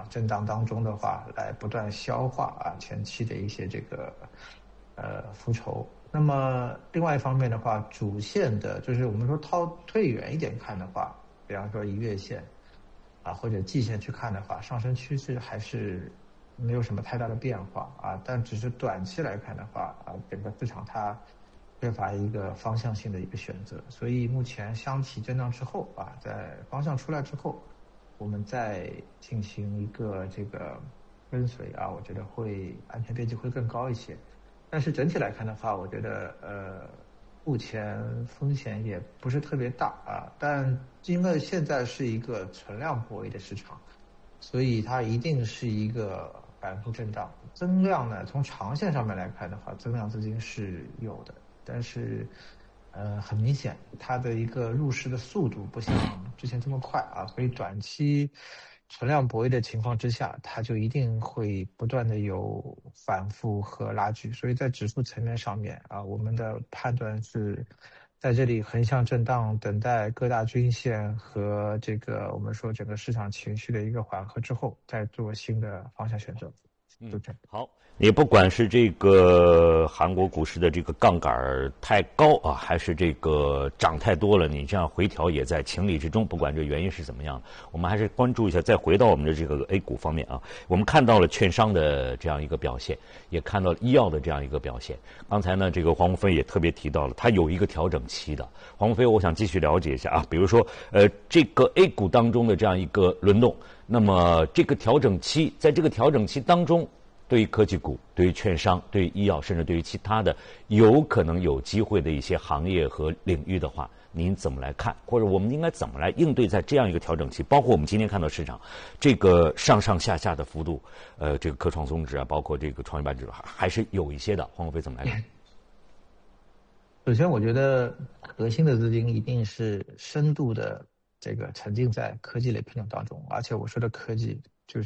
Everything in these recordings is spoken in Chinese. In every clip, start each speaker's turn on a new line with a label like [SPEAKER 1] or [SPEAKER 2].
[SPEAKER 1] 震荡当中的话，来不断消化前期的一些这个浮筹。那么另外一方面的话，主线的就是我们说推远一点看的话，比方说1月线或者季线去看的话，上升趋势还是没有什么太大的变化但只是短期来看的话整个市场它缺乏一个方向性的一个选择，所以目前箱体震荡之后在方向出来之后，我们再进行一个这个跟随我觉得会安全边际会更高一些。但是整体来看的话，我觉得目前风险也不是特别大但因为现在是一个存量博弈的市场，所以它一定是一个反复震荡。增量呢，从长线上面来看的话，增量资金是有的，但是很明显它的一个入市的速度不像之前这么快所以短期存量博弈的情况之下，它就一定会不断的有反复和拉锯。所以在指数层面上面我们的判断是在这里横向震荡，等待各大均线和这个我们说整个市场情绪的一个缓和之后，再做新的方向选择。
[SPEAKER 2] 好，也不管是这个韩国股市的这个杠杆太高还是这个涨太多了，你这样回调也在情理之中。不管这原因是怎么样，我们还是关注一下。再回到我们的这个 A 股方面我们看到了券商的这样一个表现，也看到了医药的这样一个表现。刚才呢，这个黄鸿飞也特别提到了，它有一个调整期的。黄鸿飞，我想继续了解一下比如说这个 A 股当中的这样一个轮动。那么这个调整期，在这个调整期当中，对于科技股、对于券商、对于医药，甚至对于其他的有可能有机会的一些行业和领域的话，您怎么来看？或者我们应该怎么来应对在这样一个调整期？包括我们今天看到市场这个上上下下的幅度，这个科创综指包括这个创业板指数还是有一些的。黄鸿飞怎么来看？
[SPEAKER 1] 首先，我觉得核心的资金一定是深度的这个沉浸在科技类品种当中，而且我说的科技就是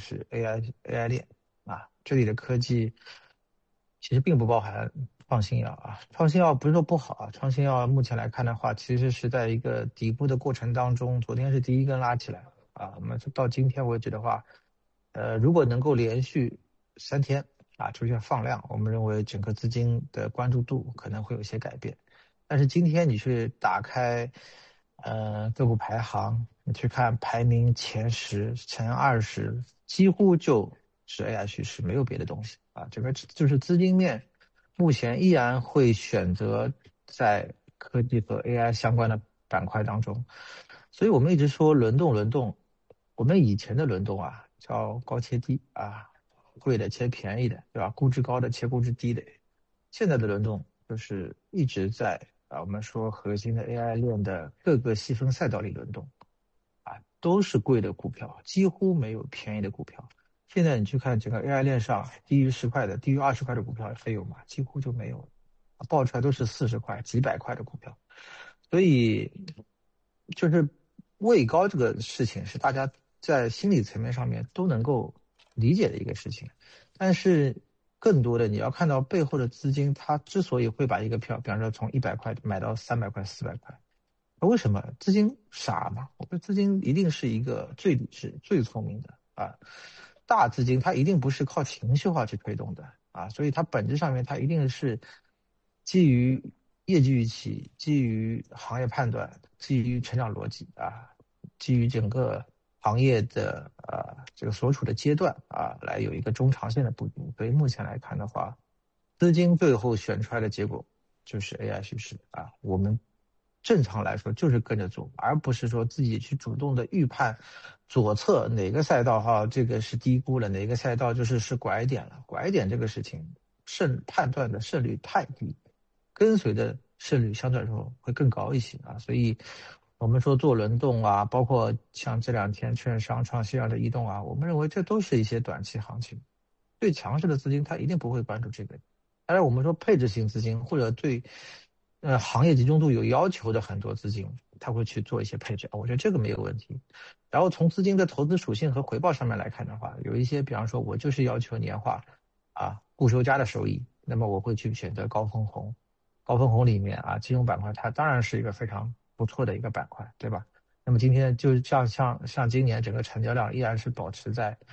[SPEAKER 1] AI 链这里的科技其实并不包含创新药创新药不是说不好创新药目前来看的话，其实是在一个底部的过程当中，昨天是第一根拉起来我们到今天为止的话，如果能够连续3天出现放量，我们认为整个资金的关注度可能会有些改变。但是今天你去打开个股排行，你去看排名前10、前20，几乎就是 AI 趋势，没有别的东西整个就是资金面目前依然会选择在科技和 AI 相关的板块当中。所以我们一直说轮动，我们以前的轮动叫高切低贵的切便宜的，对吧？估值高的切估值低的。现在的轮动就是一直在我们说核心的 AI 链的各个细分赛道里轮动都是贵的股票，几乎没有便宜的股票。现在你去看整个 AI 链上，低于10块的、低于20块的股票还有吗？几乎就没有，爆出来都是40块、几百块的股票。所以就是位高这个事情是大家在心理层面上面都能够理解的一个事情，但是更多的你要看到背后的资金，它之所以会把一个票，比方说从100块买到300块、400块，为什么？资金傻吗？我觉得资金一定是一个最理智、最聪明的大资金它一定不是靠情绪化去推动的所以它本质上面它一定是基于业绩预期、基于行业判断、基于成长逻辑基于整个行业的这个所处的阶段来有一个中长线的布局。所以目前来看的话，资金最后选出来的结果就是 AI 趋势我们正常来说就是跟着做，而不是说自己去主动的预判左侧哪个赛道这个是低估了，哪个赛道是拐点了。拐点这个事情判断的胜率太低，跟随的胜率相对来说会更高一些所以我们说做轮动包括像这2天券商创新药的移动我们认为这都是一些短期行情，最强势的资金它一定不会关注这个。当然我们说配置型资金或者对行业集中度有要求的很多资金，他会去做一些配置我觉得这个没有问题。然后从资金的投资属性和回报上面来看的话，有一些比方说我就是要求年化固收加的收益，那么我会去选择高分红。高分红里面金融板块它当然是一个非常不错的一个板块，对吧？那么今天就像今年整个成交量依然是保持在